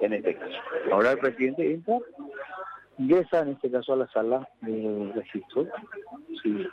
en este caso. Ahora el presidente entra, ingresa en este caso a la sala de registro, sí,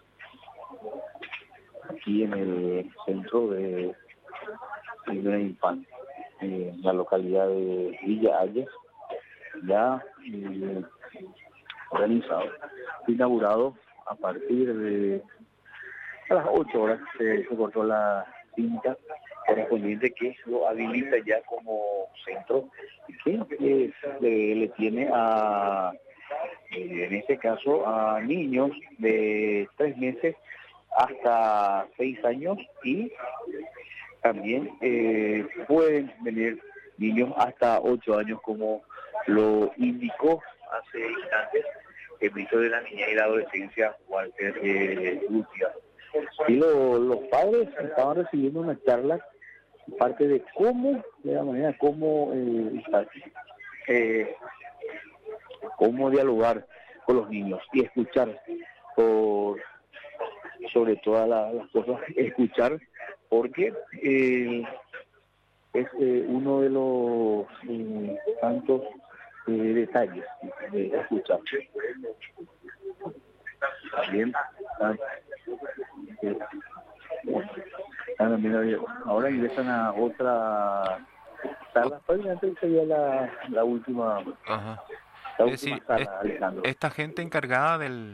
aquí en el centro de Primera Infancia, en la localidad de Villa Ayes, ya organizado, inaugurado a partir de a las 8 horas se cortó la cinta correspondiente que lo habilita ya como centro y que le tiene a, en este caso, a niños de 3 meses hasta 6 años y también pueden venir niños hasta 8 años como lo indicó hace instantes el ministro de la Niñez y la Adolescencia, Walter Gutiérrez. Y los padres estaban recibiendo una charla, parte de cómo, de la manera cómo dialogar con los niños y escuchar sobre todas las cosas, escuchar, porque es uno de los tantos detalles de escuchar. También, ahora ingresan a otra sala, probablemente sería la última. Ajá. La Es última decir, sala, Alejandro. esta gente encargada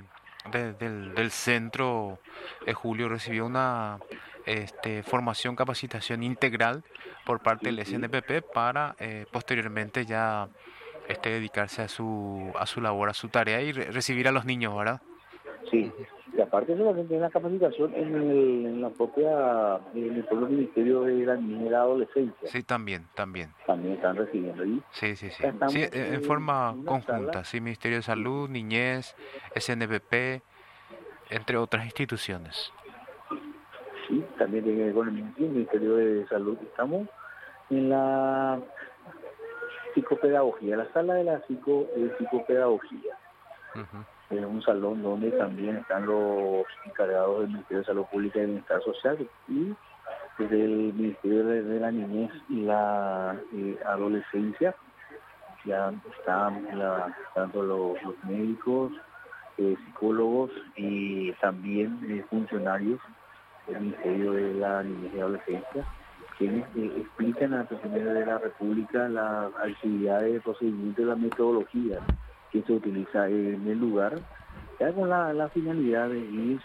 del centro, Julio, recibió una formación, capacitación integral por parte Sí, del sí. SNPP para posteriormente ya dedicarse a su labor, a su tarea y recibir a los niños, ¿verdad? Sí, y aparte solamente en la capacitación en la propia, en el propio Ministerio de la Niñez y la Adolescencia, Sí, también, también. también están recibiendo ahí. Sí, sí, sí. Sí, Estamos en en forma una sala, conjunta, sí, Ministerio de Salud, Niñez, SNPP, entre otras instituciones. sí, también tiene que ver con el Ministerio de Salud. Estamos en la psicopedagogía, la sala de la psicopedagogía. Ujú. Es un salón donde también están los encargados del Ministerio de Salud Pública y Bienestar Social y desde el Ministerio de la Niñez y la Adolescencia. Ya están tanto los médicos, psicólogos y también funcionarios del Ministerio de la Niñez y Adolescencia, quienes explican al presidente de la República las actividades, el procedimiento y la metodología que se utiliza en el lugar, ya con la finalidad de ir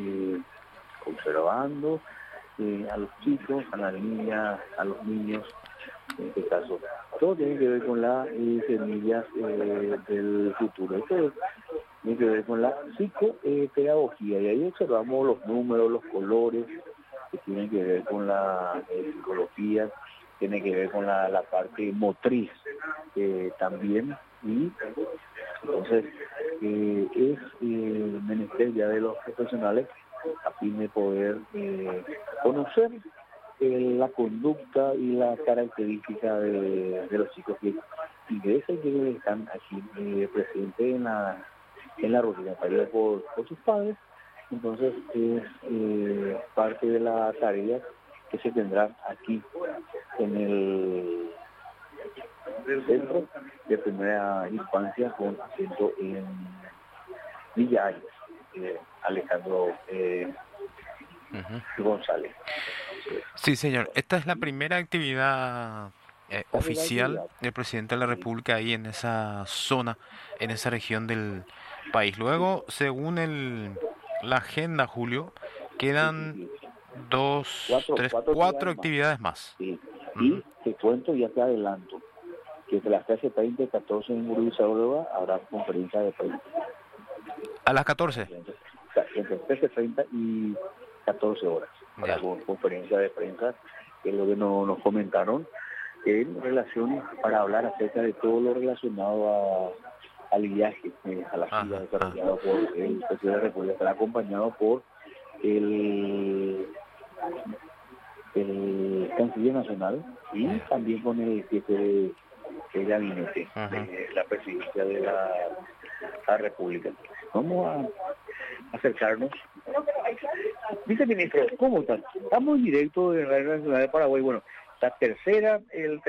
observando a los chicos, a las niñas, a los niños, en este caso. Todo tiene que ver con las semillas del futuro. Esto tiene que ver con la psicopedagogía y ahí observamos los números, los colores, que tienen que ver con la psicología, tiene que ver con la parte motriz también, y entonces es menester ya de los profesionales a fin de poder conocer la conducta y la característica de los chicos que ingresan y que están aquí presentes en la rutina para por sus padres. Entonces es parte de la tarea que se tendrá aquí en el centro de primera infancia con acento en Villa Ayes, Alejandro Ujú. González. Sí, señor. Esta es la primera actividad Esta es la oficial actividad. del presidente de la República ahí en esa zona, en esa región del país. Luego, según la agenda, Julio, Sí, sí, quedan sí. dos, tres, Cuatro cuatro actividades más. actividades más. Sí. Ujú. Y te cuento, ya te adelanto, que de las 13:30 y 14 en Murillo habrá conferencia de prensa. A las 14. Entre 13:30 y 14 horas para Ya. conferencia de prensa, que es lo que nos comentaron en relación para hablar acerca de todo lo relacionado al viaje, a la gira Ajá, ajá. desarrollado por el presidente de la República, estará acompañado por el canciller nacional y Ya. también con el jefe de gabinete Ajá. de la presidencia de la República. Vamos a acercarnos. Viceministro, ¿cómo están? Estamos en directo de Radio Nacional de Paraguay. Bueno, la tercera, el